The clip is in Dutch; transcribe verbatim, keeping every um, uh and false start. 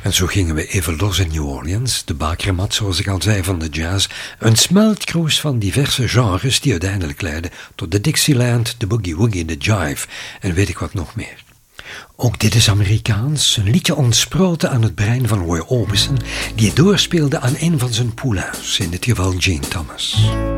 En zo gingen we even los in New Orleans, de bakermat zoals ik al zei van de jazz, een smeltkroes van diverse genres die uiteindelijk leidden tot de Dixieland, de boogie-woogie, de jive en weet ik wat nog meer. Ook dit is Amerikaans, een liedje ontsproten aan het brein van Roy Orbison, die het doorspeelde aan een van zijn poulains, in dit geval Gene Thomas.